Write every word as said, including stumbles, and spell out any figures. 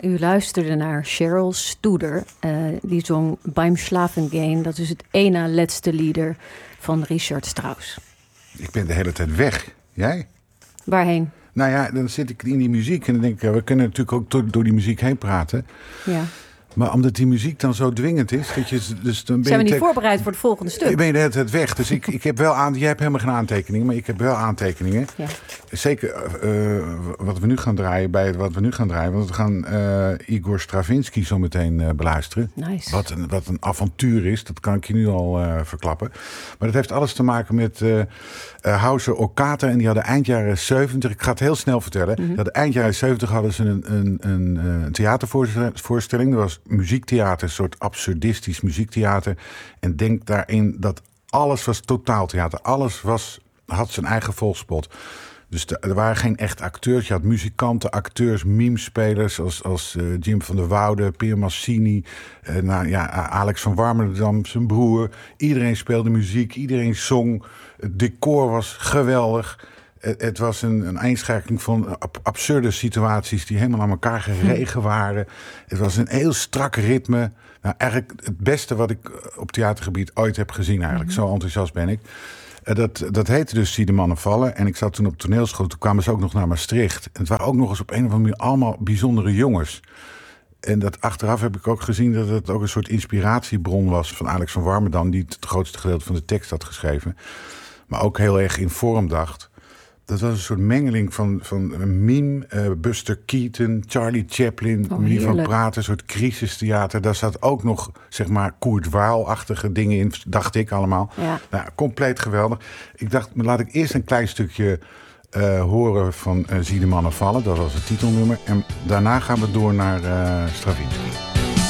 U luisterde naar Cheryl Studer. Uh, die zong Beim Schlafen gehen. Dat is het ene laatste lieder van Richard Strauss. Ik ben de hele tijd weg. Jij? Waarheen? Nou ja, dan zit ik in die muziek en dan denk ik... we kunnen natuurlijk ook door, door die muziek heen praten. Ja. Maar omdat die muziek dan zo dwingend is... Dat je, dus dan ben Zijn we niet te... voorbereid voor het volgende stuk? Ben je de hele tijd weg. Dus ik, ik heb wel aan... Jij hebt helemaal geen aantekeningen, maar ik heb wel aantekeningen. Ja. Zeker uh, wat we nu gaan draaien, bij wat we nu gaan draaien. Want we gaan uh, Igor Stravinsky zo meteen uh, beluisteren. Nice. Wat een, wat een avontuur is, dat kan ik je nu al uh, verklappen. Maar dat heeft alles te maken met uh, uh, Hauser Ockata. En die hadden eind jaren zeventig... Ik ga het heel snel vertellen. Mm-hmm. Die hadden eind jaren zeventig hadden ze een, een, een, een theatervoorstelling. Dat was muziektheater, een soort absurdistisch muziektheater. En denk daarin dat alles was totaaltheater. Alles was, had zijn eigen volkspot. Dus de, er waren geen echt acteurs. Je had muzikanten, acteurs, mimespelers als, als uh, Jim van der Woude, Pier Massini, uh, nou, ja, Alex van Warmerdam, zijn broer. Iedereen speelde muziek, iedereen zong. Het decor was geweldig. Het, het was een, een eenschakeling van ab- absurde situaties die helemaal aan elkaar geregen waren. Het was een heel strak ritme. Nou, eigenlijk het beste wat ik op theatergebied ooit heb gezien eigenlijk. Mm-hmm. Zo enthousiast ben ik. Uh, dat, dat heette dus Zie de mannen vallen. En ik zat toen op toneelschool. Toen kwamen ze ook nog naar Maastricht. En het waren ook nog eens op een of andere manier allemaal bijzondere jongens. En dat achteraf heb ik ook gezien dat het ook een soort inspiratiebron was van Alex van Warmerdam, die het grootste gedeelte van de tekst had geschreven. Maar ook heel erg in vorm dacht. Dat was een soort mengeling van, van mime, uh, Buster Keaton, Charlie Chaplin, oh, manier van praten, een soort crisistheater. Daar zat ook nog, zeg maar, Kurt Weill-achtige dingen in, dacht ik allemaal. Ja. Nou, compleet geweldig. Ik dacht, laat ik eerst een klein stukje uh, horen van uh, Zie de mannen vallen. Dat was het titelnummer. En daarna gaan we door naar uh, Stravinsky.